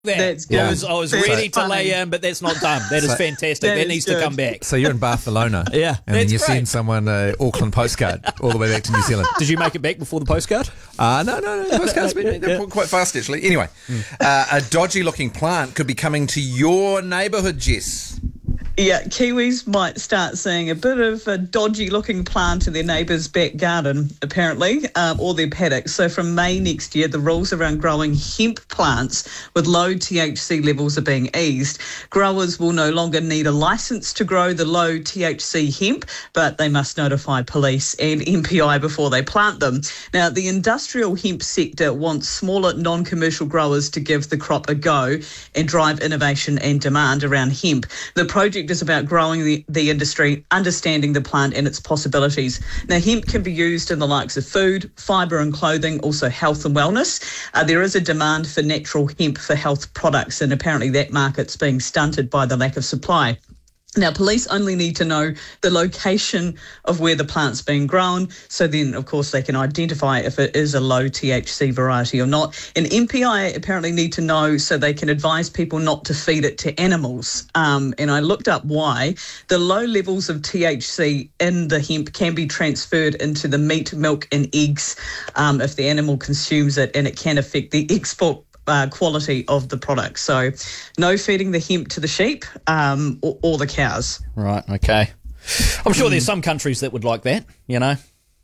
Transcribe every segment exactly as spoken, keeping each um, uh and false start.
That. That's good. I was, I was That's ready to funny. lay in, but that's not done. That is So- fantastic. That That, is needs good. to come back. So you're in Barcelona. Yeah, And then that's you great. send someone an Auckland postcard all the way back to New Zealand. Did you make it back before the postcard? Uh, no, no, no. The postcard's been they're quite fast, actually. Anyway, uh, a dodgy-looking plant could be coming to your neighbourhood, Jess. Yeah, Kiwis might start seeing a bit of a dodgy-looking plant in their neighbour's back garden, apparently, um, or their paddocks. So from May next year, the rules around growing hemp plants with low T H C levels are being eased. Growers will no longer need a licence to grow the low T H C hemp, but they must notify police and M P I before they plant them. Now, the industrial hemp sector wants smaller non-commercial growers to give the crop a go and drive innovation and demand around hemp. The project is about growing the, the industry, understanding the plant and its possibilities. Now, hemp can be used in the likes of food, fibre and clothing, also health and wellness. Uh, there is a demand for natural hemp for health products, and apparently that market's being stunted by the lack of supply. Now, police only need to know the location of where the plant's being grown, so then, of course, they can identify if it is a low T H C variety or not. And M P I apparently need to know so they can advise people not to feed it to animals. Um, and I looked up why. The low levels of T H C in the hemp can be transferred into the meat, milk and eggs um, if the animal consumes it, and it can affect the export Uh, quality of the product. So no feeding the hemp to the sheep um, or, or the cows. Right, okay. I'm sure there's some countries that would like that, you know.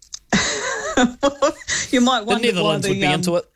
You might The wonder Netherlands why would the, be um, into it.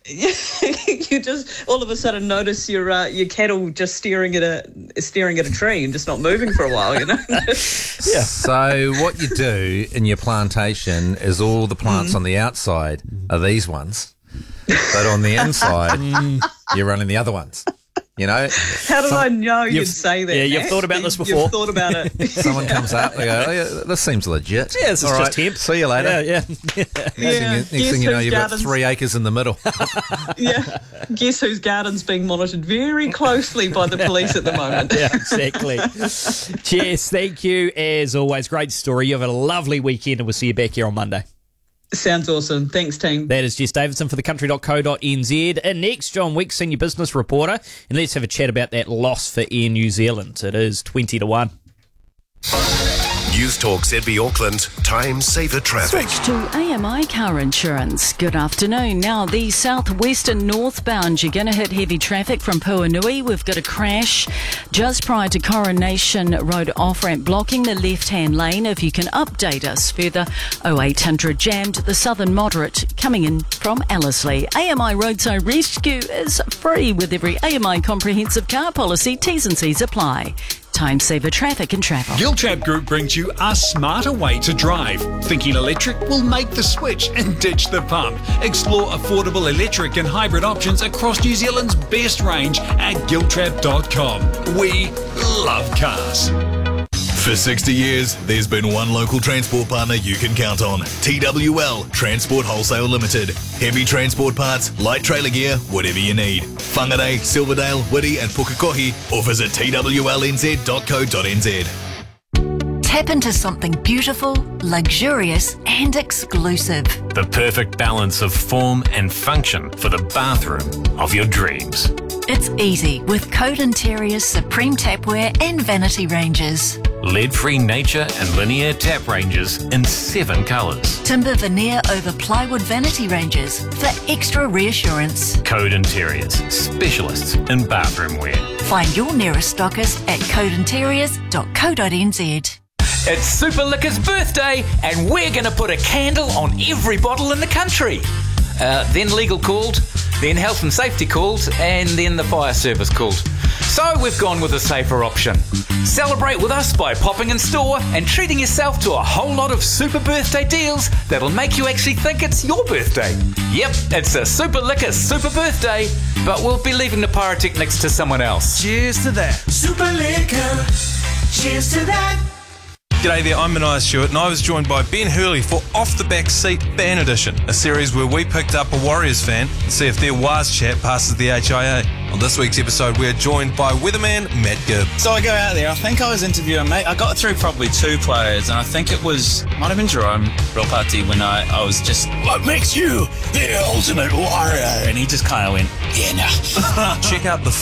you just all of a sudden notice your uh, your cattle just staring at a staring at a tree and just not moving for a while, you know. Yeah. So what you do in your plantation is all the plants on the outside are these ones, but on the inside you're running the other ones. You know, How did I know you'd you've- say that? yeah, you've Matt? thought about You- this before. You've thought about it. someone comes up, they go, "Oh yeah, this seems legit." Yeah, this is All just right, hemp. See you later. Yeah, yeah. Next, Yeah, thing, you, next guess thing you know, whose you've got gardens- three acres in the middle. Yeah. Guess whose garden's being monitored very closely by the police at the moment. Yeah, exactly. Jess, thank you as always. Great story. You have a lovely weekend and we'll see you back here on Monday. Sounds awesome. Thanks, team. That is Jess Davidson for the country dot co dot n z. And next, John Wick, senior business reporter. And let's have a chat about that loss for Air New Zealand. It is twenty to one. News Talk Z B Auckland, time saver traffic. Switch to A M I Car Insurance. Good afternoon. Now, the southwestern northbound, you're going to hit heavy traffic from Puanui. We've got a crash just prior to Coronation Road off-ramp blocking the left-hand lane. If you can update us further, oh eight hundred jammed, the southern moderate coming in from Ellerslie. A M I Roadside Rescue is free with every A M I comprehensive car policy. T's and C's apply. Time saver traffic and travel. Giltrap Group brings you a smarter way to drive. Thinking electric will make the switch and ditch the pump. Explore affordable electric and hybrid options across New Zealand's best range at giltrap dot com. We love cars. For sixty years, there's been one local transport partner you can count on. T W L Transport Wholesale Limited. Heavy transport parts, light trailer gear, whatever you need. Whangarei, Silverdale, Whitty and Pukekohe, or visit t w l n z dot co dot n z. Tap into something beautiful, luxurious and exclusive. The perfect balance of form and function for the bathroom of your dreams. It's easy with Code Interior's Supreme Tapware and Vanity ranges. Lead-free nature and linear tap ranges in seven colours. Timber veneer over plywood vanity ranges for extra reassurance. Code Interiors, specialists in bathroom wear. Find your nearest stockist at code interiors dot co dot n z. It's Super Liquor's birthday, and we're going to put a candle on every bottle in the country. Uh, then legal called, then health and safety called, and then the fire service called. So we've gone with a safer option. Celebrate with us by popping in store and treating yourself to a whole lot of super birthday deals that'll make you actually think it's your birthday. Yep, it's a Super Liquor super birthday, but we'll be leaving the pyrotechnics to someone else. Cheers to that. Super Liquor. Cheers to that. G'day there, I'm Mania Stewart and I was joined by Ben Hurley for Off the Back Seat Fan Edition, a series where we picked up a Warriors fan and see if their Waz chat passes the H I A. On this week's episode, we're joined by weatherman Matt Gibb. So I go out there, I think I was interviewing mate. I got through probably two players, and I think it was, might have been Jerome Rilpati, when I, I was just, what makes you the ultimate warrior? And he just kind of went, yeah, no. Check out the